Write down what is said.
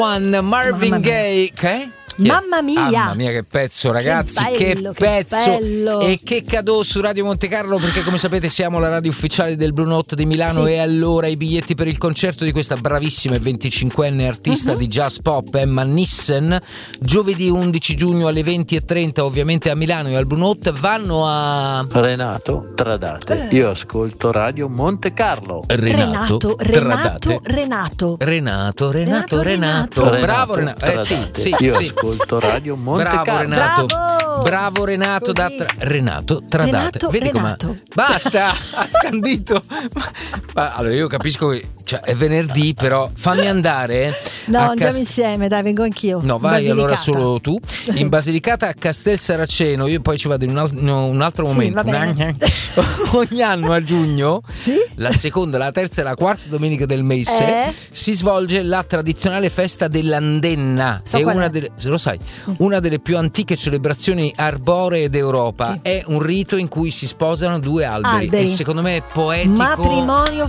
Marvin Gaye, okay? Mamma mia che pezzo, ragazzi, che bello. E che cadeau su Radio Monte Carlo, perché come sapete siamo la radio ufficiale del Blue Note di Milano, sì. E allora i biglietti per il concerto di questa bravissima e 25enne artista di jazz pop, Emma Nissen, giovedì 11 giugno alle 20:30 ovviamente a Milano e al Blue Note, vanno a Renato Tradate. Io ascolto Radio Monte Carlo. Renato. Bravo Renato. Sì. Io ascolto Radio Monte Carlo. Bravo Renato Renato Tradate. Vedi come basta, ha scandito. Allora io capisco che è venerdì, però fammi andare. No, andiamo insieme, dai, vengo anch'io. No, vai allora solo tu. In Basilicata a Castel Saraceno, io poi ci vado in un altro momento. Ogni anno a giugno, la seconda, la terza e la quarta domenica del mese si svolge la tradizionale festa dell'Andenna. È una delle più antiche celebrazioni arboree d'Europa. È un rito in cui si sposano due alberi. E secondo me è poetico. Matrimonio